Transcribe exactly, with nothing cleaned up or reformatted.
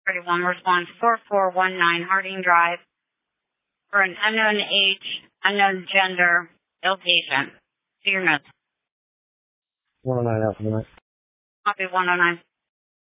thirty-one, response four four one nine, Harding Drive, for an unknown age, unknown gender, ill patient. Do your notes. one oh nine Alpha, good night. Copy one oh nine.